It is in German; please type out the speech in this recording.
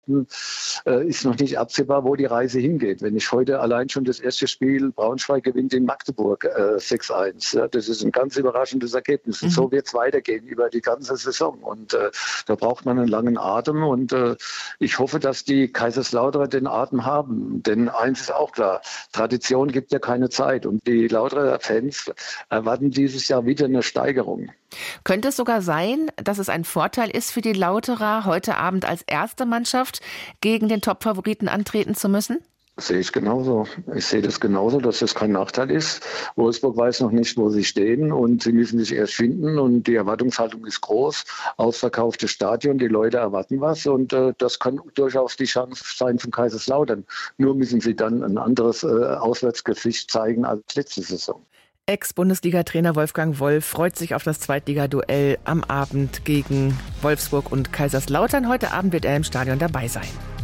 ist noch nicht absehbar, wo die Reise hingeht. Wenn ich heute allein schon das erste Spiel, Braunschweig gewinnt in Magdeburg 6-1. Ja, das ist ein ganz überraschendes Ergebnis. Und so wird es weitergehen über die ganze Saison. Und da braucht man einen langen Atem. Und ich hoffe, dass die Kaiserslauterer den Atem haben. Denn eins ist auch klar, Tradition gibt ja keine Zeit. Und die Lauterer Fans erwarten dieses Jahr wieder eine Steigerung. Könnte es sogar sein, dass es ein Vorteil ist für die Lauterer, heute Abend als erste Mannschaft gegen den Top-Favoriten antreten zu müssen? Das sehe ich genauso. Ich sehe das genauso, dass das kein Nachteil ist. Wolfsburg weiß noch nicht, wo sie stehen und sie müssen sich erst finden und die Erwartungshaltung ist groß. Ausverkauftes Stadion, die Leute erwarten was und das kann durchaus die Chance sein von Kaiserslautern. Nur müssen sie dann ein anderes Auswärtsgesicht zeigen als letzte Saison. Ex-Bundesliga-Trainer Wolfgang Wolf freut sich auf das Zweitliga-Duell am Abend gegen Wolfsburg und Kaiserslautern. Heute Abend wird er im Stadion dabei sein.